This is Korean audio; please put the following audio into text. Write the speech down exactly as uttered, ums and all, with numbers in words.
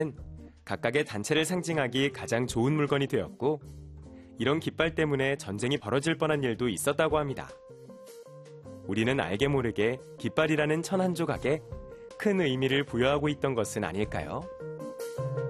각각의 단체를 상징하기 가장 좋은 물건이 되었고, 이런 깃발 때문에 전쟁이 벌어질 뻔한 일도 있었다고 합니다. 우리는 알게 모르게 깃발이라는 천 한 조각에 큰 의미를 부여하고 있던 것은 아닐까요?